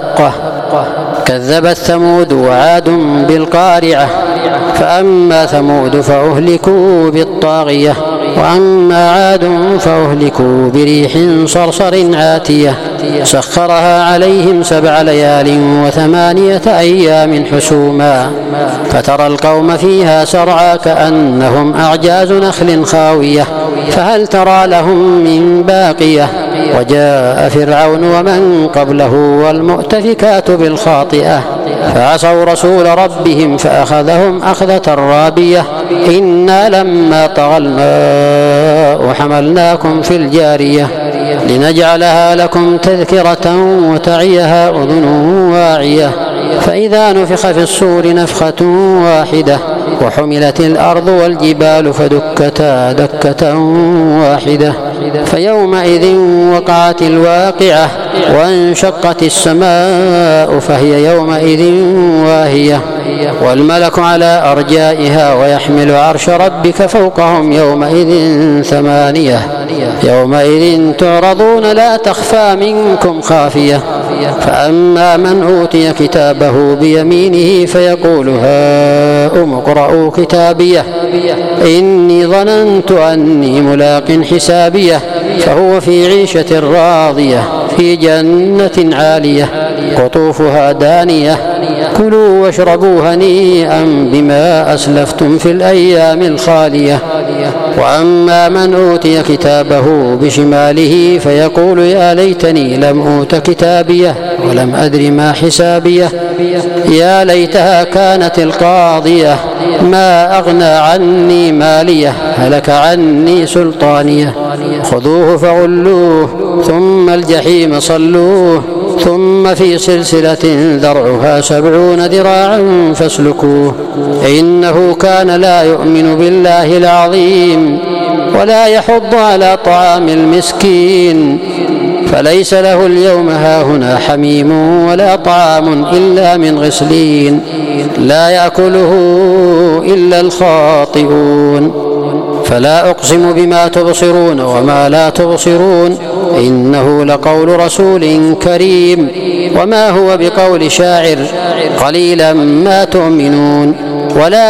كذبت ثمود وعاد بالقارعة فأما ثمود فأهلكوا بالطاغية وأما عاد فأهلكوا بريح صرصر عاتية سخرها عليهم 7 ليال و8 أيام حسوما فترى القوم فيها سرعى كأنهم أعجاز نخل خاوية فهل ترى لهم من باقية وجاء فرعون ومن قبله والمؤتفكات بالخاطئة فعصوا رسول ربهم فأخذهم أخذة رابية إنا لما طغى الماء حملناكم في الجارية لنجعلها لكم تذكرة وتعيها أذن واعية فإذا نفخ في الصور نفخة واحدة وحملت الأرض والجبال فدكتا دكة واحدة فيومئذ وقعت الواقعة وانشقت السماء فهي يومئذ واهية والملك على أرجائها ويحمل عرش ربك فوقهم يومئذ 8 يومئذ تعرضون لا تخفى منكم خافية فأما من أوتي كتابه بيمينه فيقول هاؤم اقرءوا كتابيه إني ظننت أني ملاق حسابيه فهو في عيشة راضية في جنة عالية قطوفها دانية كلوا واشربوا هنيئا بما أسلفتم في الأيام الخالية وأما من أوتي كتابه بشماله فيقول يا ليتني لم أوت كتابيه ولم أدر ما حسابيه يا ليتها كانت القاضية ما أغنى عني ماليه هلك عني سلطانيه خذوه فغلوه ثم الجحيم صلوه ثم في سلسلة ذرعها 70 ذراعا فاسلكوه إنه كان لا يؤمن بالله العظيم ولا يحض على طعام المسكين فليس له اليوم هاهنا حميم ولا طعام إلا من غسلين لا يأكله إلا الخاطئون فلا أقسم بما تبصرون وما لا تبصرون إنه لقول رسول كريم وما هو بقول شاعر قليلا ما تؤمنون ولا